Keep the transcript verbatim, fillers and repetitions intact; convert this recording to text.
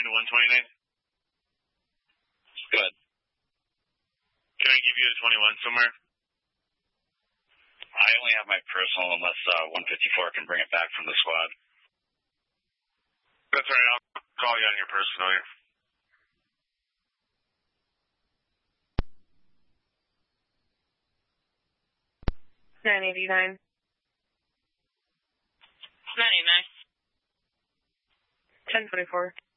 one twenty-nine? Good. Can I give you a twenty-one somewhere? I only have my personal unless uh, one fifty-four can bring it back from the squad. That's right. I'll call you on your personal here. nine eighty-nine. ninety-nine. ten twenty-four.